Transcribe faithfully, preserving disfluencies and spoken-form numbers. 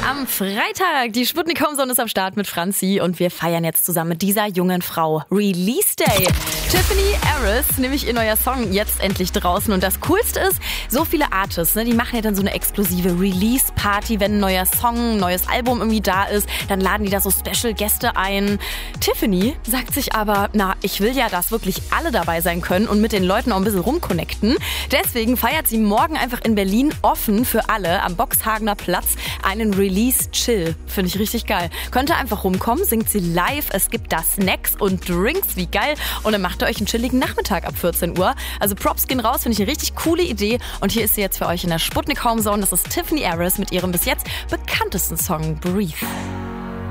Am Freitag, die Sputnik Homezone ist am Start mit Franzi und wir feiern jetzt zusammen mit dieser jungen Frau Release Day. Tiffany Harris, nämlich ihr neuer Song, jetzt endlich draußen. Und das Coolste ist, so viele Artists, ne, die machen ja dann so eine exklusive Release-Party, wenn ein neuer Song, ein neues Album irgendwie da ist, dann laden die da so Special-Gäste ein. Tiffany sagt sich aber, na, ich will ja, dass wirklich alle dabei sein können und mit den Leuten auch ein bisschen rumconnecten. Deswegen feiert sie morgen einfach in Berlin offen für alle am Boxhagener Platz einen Release-Chill. Finde ich richtig geil. Könnt ihr einfach rumkommen, singt sie live, es gibt da Snacks und Drinks, wie geil. Und dann macht ihr euch einen chilligen Nachmittag ab vierzehn Uhr. Also Props gehen raus, finde ich eine richtig coole Idee. Und hier ist sie jetzt für euch in der Sputnik Homezone. Das ist Tiffany Harris mit ihrem bis jetzt bekanntesten Song Breathe.